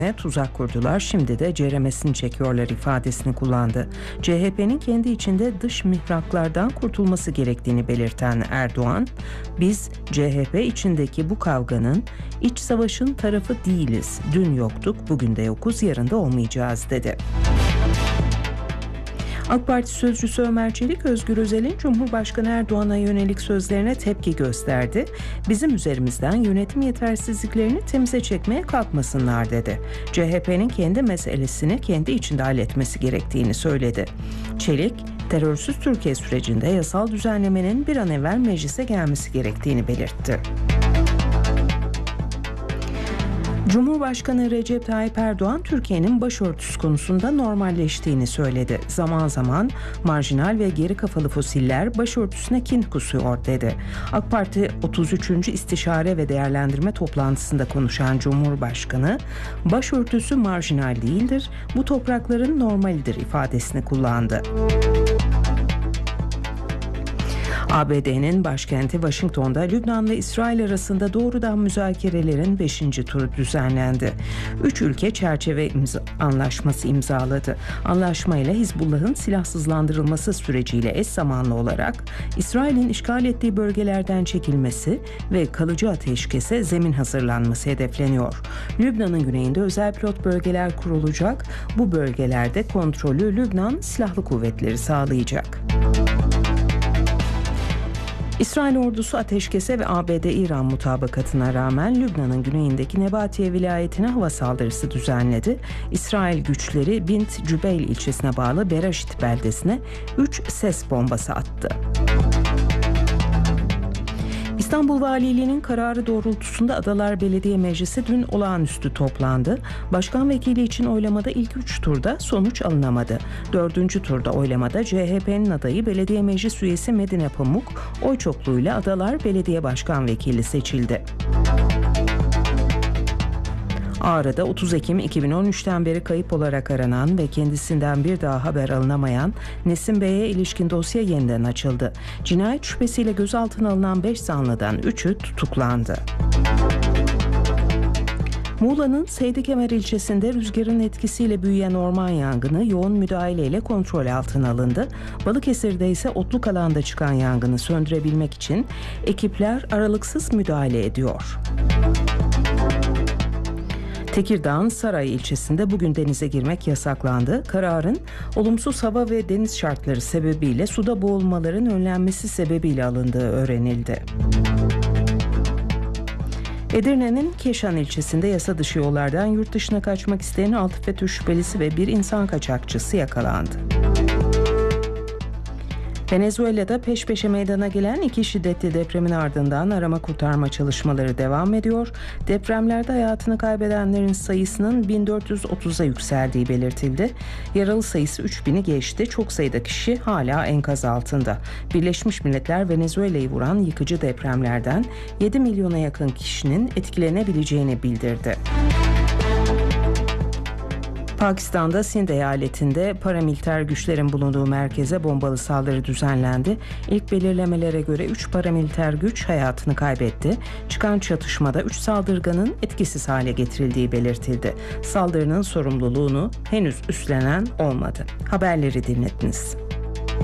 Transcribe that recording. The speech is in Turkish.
tuzak kurdular, şimdi de ceremesini çekiyorlar ifadesini kullandı. CHP'nin kendi içinde dış mihraklardan kurtulması gerektiğini belirten Erdoğan, "Biz CHP içindeki bu kavganın, iç savaşın tarafı değiliz. Dün yoktuk, bugün de yokuz, yarın da olmayacağız," dedi. AK Parti sözcüsü Ömer Çelik, Özgür Özel'in Cumhurbaşkanı Erdoğan'a yönelik sözlerine tepki gösterdi. "Bizim üzerimizden yönetim yetersizliklerini temize çekmeye kalkmasınlar," dedi. CHP'nin kendi meselesini kendi içinde halletmesi gerektiğini söyledi. Çelik, terörsüz Türkiye sürecinde yasal düzenlemenin bir an evvel meclise gelmesi gerektiğini belirtti. Cumhurbaşkanı Recep Tayyip Erdoğan, Türkiye'nin başörtüsü konusunda normalleştiğini söyledi. "Zaman zaman marjinal ve geri kafalı fosiller başörtüsüne kin kusuyor," dedi. AK Parti 33. İstişare ve Değerlendirme toplantısında konuşan Cumhurbaşkanı, "Başörtüsü marjinal değildir, bu toprakların normalidir," ifadesini kullandı. ABD'nin başkenti Washington'da Lübnan ve İsrail arasında doğrudan müzakerelerin 5. turu düzenlendi. 3 ülke çerçeve anlaşması imzaladı. Anlaşmayla Hizbullah'ın silahsızlandırılması süreciyle eş zamanlı olarak İsrail'in işgal ettiği bölgelerden çekilmesi ve kalıcı ateşkese zemin hazırlanması hedefleniyor. Lübnan'ın güneyinde özel pilot bölgeler kurulacak. Bu bölgelerde kontrolü Lübnan Silahlı Kuvvetleri sağlayacak. İsrail ordusu ateşkese ve ABD-İran mutabakatına rağmen Lübnan'ın güneyindeki Nebatiye vilayetine hava saldırısı düzenledi. İsrail güçleri Bint Cübeyl ilçesine bağlı Beraşit beldesine 3 ses bombası attı. İstanbul Valiliği'nin kararı doğrultusunda Adalar Belediye Meclisi dün olağanüstü toplandı. Başkan vekili için oylamada ilk 3 turda sonuç alınamadı. 4. turda oylamada CHP'nin adayı belediye meclis üyesi Medine Pamuk oy çokluğuyla Adalar Belediye Başkan Vekili seçildi. Ağrı'da 30 Ekim 2013'ten beri kayıp olarak aranan ve kendisinden bir daha haber alınamayan Nesim Bey'e ilişkin dosya yeniden açıldı. Cinayet şüphesiyle gözaltına alınan 5 zanlıdan 3'ü tutuklandı. Muğla'nın Seydi-Kemer ilçesinde rüzgarın etkisiyle büyüyen orman yangını yoğun müdahaleyle kontrol altına alındı. Balıkesir'de ise otluk alanda çıkan yangını söndürebilmek için ekipler aralıksız müdahale ediyor. Tekirdağ'ın Saray ilçesinde bugün denize girmek yasaklandı. Kararın olumsuz hava ve deniz şartları sebebiyle suda boğulmaların önlenmesi sebebiyle alındığı öğrenildi. Edirne'nin Keşan ilçesinde yasa dışı yollardan yurt dışına kaçmak isteyen 6 FETÖ şüphelisi ve bir insan kaçakçısı yakalandı. Venezuela'da peş peşe meydana gelen 2 şiddetli depremin ardından arama kurtarma çalışmaları devam ediyor. Depremlerde hayatını kaybedenlerin sayısının 1430'a yükseldiği belirtildi. Yaralı sayısı 3000'i geçti. Çok sayıda kişi hala enkaz altında. Birleşmiş Milletler Venezuela'yı vuran yıkıcı depremlerden 7 milyona yakın kişinin etkilenebileceğini bildirdi. Pakistan'da Sind eyaletinde paramiliter güçlerin bulunduğu merkeze bombalı saldırı düzenlendi. İlk belirlemelere göre 3 paramiliter güç hayatını kaybetti. Çıkan çatışmada 3 saldırganın etkisiz hale getirildiği belirtildi. Saldırının sorumluluğunu henüz üstlenen olmadı. Haberleri dinlediniz.